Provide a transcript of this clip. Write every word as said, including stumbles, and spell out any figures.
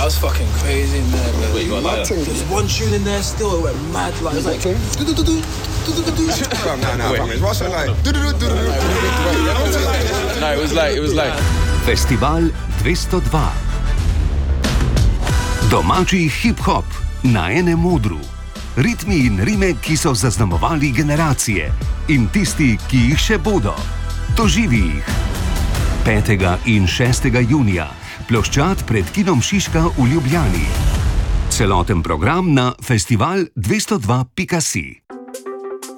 I was fucking crazy in there, man. Wait, you got like that? There's one tune in there still, it went mad, like, it was like... Do-do-do-do, do-do-do-do. No, no, no, it's Russell, like... No, it was like, it was like... Festival dvesto dva. Domači hip-hop na enem odru. Ritmi in rime, ki so zaznamovali generacije in tisti, ki jih še bodo. Doživi jih. petega in šestega junija. Ploščad pred kinom Šiška v Ljubljani. Celoten program na festival dvesto dva pika si.